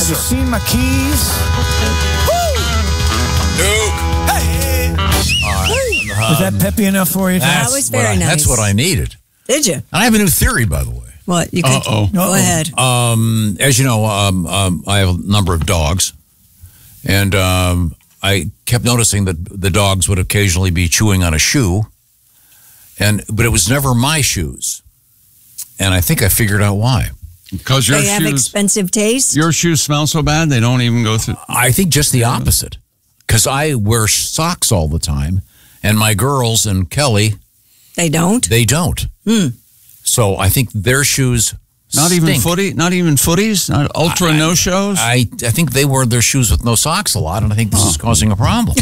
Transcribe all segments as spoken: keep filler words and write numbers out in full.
Have you seen my keys? Duke. Hey. Uh, Was that peppy enough for you? That was very I, nice. That's what I needed. Did you? And I have a new theory, by the way. What? You can Uh-oh. go Uh-oh. ahead. Um, as you know, um, um, I have a number of dogs, and um, I kept noticing that the dogs would occasionally be chewing on a shoe, and but it was never my shoes, and I think I figured out why. Because your They have shoes, expensive taste. your shoes smell so bad they don't even go through. I think just the opposite, because I wear socks all the time, and my girls and Kelly, They don't. they don't. Hmm. So I think their shoes Not even stink. footy, not even footies, not ultra no shows. I, I think they wear their shoes with no socks a lot, and I think this is causing a problem.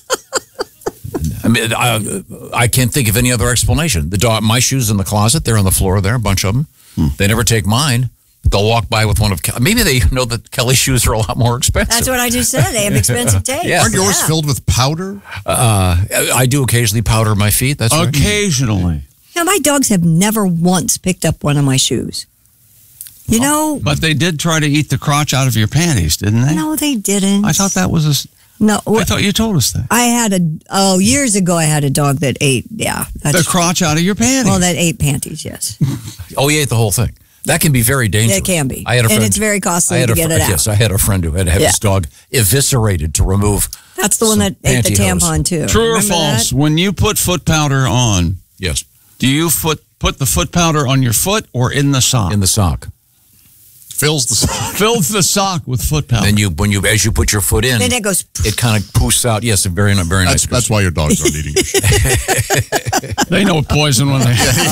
I mean, I, I can't think of any other explanation. The dog, my shoes in the closet, they're on the floor there, a bunch of them. Hmm. They never take mine. They'll walk by with one of Kelly. Maybe they know that Kelly's shoes are a lot more expensive. That's what I just said. They have expensive taste. Yeah. Aren't yours Yeah. filled with powder? Uh, I do occasionally powder my feet. That's right. Occasionally. Now, my dogs have never once picked up one of my shoes. You know? But they did try to eat the crotch out of your panties, didn't they? No, they didn't. I thought that was a. s- No. I thought you told us that. I had a, oh, years ago, I had a dog that ate, yeah. That's The crotch out of your panties. Well, that ate panties, yes. Oh, he ate the whole thing. That can be very dangerous. It can be. I had a friend, And it's very costly I had to a get fr- it out. Yes, I had a friend who had to have Yeah. his dog eviscerated to remove. That's the one some that ate the pantyhose. tampon, too. True or Remember false? that? When you put foot powder on, Yes, do you foot put the foot powder on your foot or in the sock? in the sock. Fills the Fills the sock with foot powder. Then you, when you, as you put your foot in, Then it goes, it kind of poofs out. Yes, a very, very nice. That's, that's why your dogs aren't eating your shit. They know poison when they.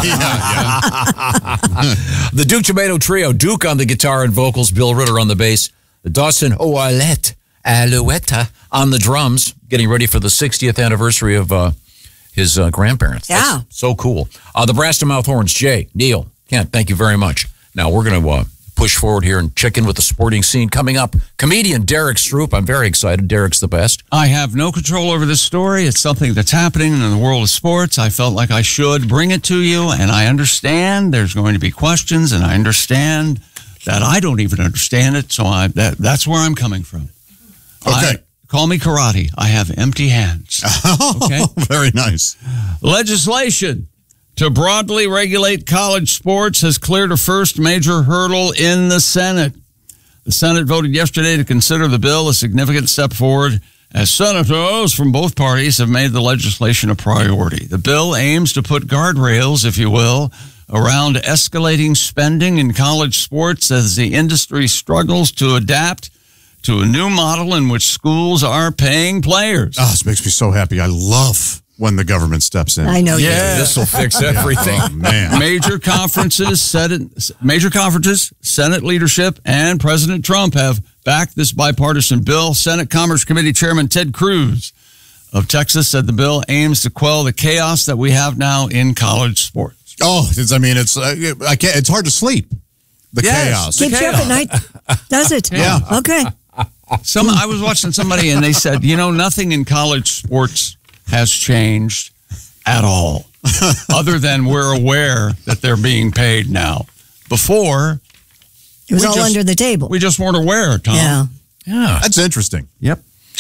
The Duke Tomato Trio, Duke on the guitar and vocals, Bill Ritter on the bass, Dawson Ouellette, Alouetta on the drums, getting ready for the sixtieth anniversary of uh, his uh, grandparents. That's Yeah. so cool. Uh, the Brass to Mouth Horns, Jay, Neil, Kent, thank you very much. Now we're going to uh, push forward here and check in with the sporting scene. Coming up, comedian Derek Stroop. I'm very excited. Derek's the best. I have no control over this story. It's something that's happening in the world of sports. I felt like I should bring it to you, and I understand there's going to be questions, and I understand that I don't even understand it, so I that that's where I'm coming from. Okay. I- call me karate. I have empty hands. Okay. Very nice. Legislation to broadly regulate college sports has cleared a first major hurdle in the Senate. The Senate voted yesterday to consider the bill a significant step forward as senators from both parties have made the legislation a priority. The bill aims to put guardrails, if you will, around escalating spending in college sports as the industry struggles to adapt to a new model in which schools are paying players. Oh, this makes me so happy. I love when the government steps in. I know you Yeah. do. This will fix everything. Oh, man. Major conferences, Senate, major conferences, Senate leadership, and President Trump have backed this bipartisan bill. Senate Commerce Committee Chairman Ted Cruz of Texas said the bill aims to quell the chaos that we have now in college sports. Oh, it's, I mean, it's uh, I can't. It's hard to sleep. The Yes. chaos. Keeps you up at night, does it? Yeah. Okay. Some I was watching somebody and they said, you know, nothing in college sports has changed at all, other than we're aware that they're being paid now. Before, It was We all just- under the table. we just weren't aware, Tom. Yeah. Yeah. That's interesting. Yep.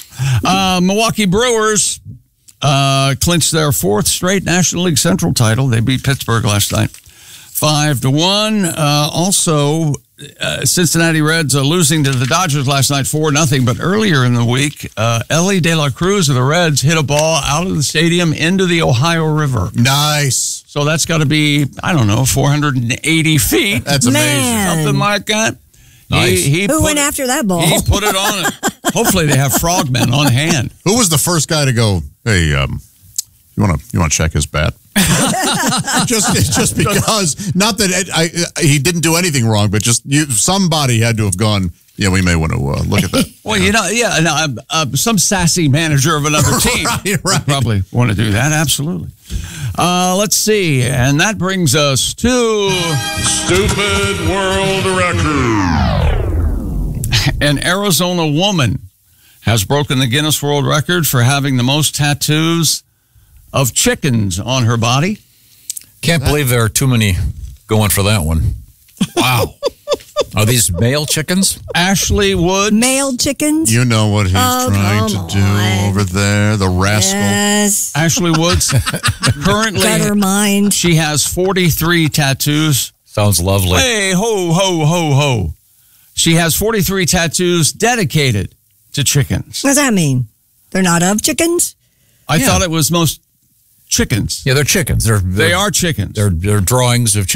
Uh, Milwaukee Brewers uh, clinched their fourth straight National League Central title. They beat Pittsburgh last night, five to one. Uh, also, uh, Cincinnati Reds uh, losing to the Dodgers last night, four nothing. But earlier in the week, uh, Ellie De La Cruz of the Reds hit a ball out of the stadium into the Ohio River. Nice. So that's got to be, I don't know, four hundred eighty feet. That's amazing. Man. Something like that. Nice. He, he Who put went it- after that ball? He put it on it. Hopefully they have frogmen on hand. Who was the first guy to go? Hey, um, you want to you want to check his bat? just just because, not that it, I, he didn't do anything wrong, but just you, somebody had to have gone. Yeah, we may want to uh, look at that. Well, you know, yeah, no, uh, uh, some sassy manager of another team Right, would right. probably want to do that. Absolutely. Uh, let's see, and that brings us to Stupid World Record. an Arizona woman has broken the Guinness World Record for having the most tattoos of chickens on her body. Can't believe there are too many going for that one. Wow. Are these male chickens? Ashley Wood. Male chickens. You know what he's Oh, trying to come do on. over there, the rascal. Yes. Ashley Woods. Currently, Better mind. she has forty-three tattoos. Sounds lovely. Hey, ho, ho, ho, ho. She has forty-three tattoos dedicated to chickens. What does that mean? They're not of chickens? I Yeah. thought it was most chickens. Yeah, they're chickens. They're, they're They are chickens. They're, they're drawings of chickens.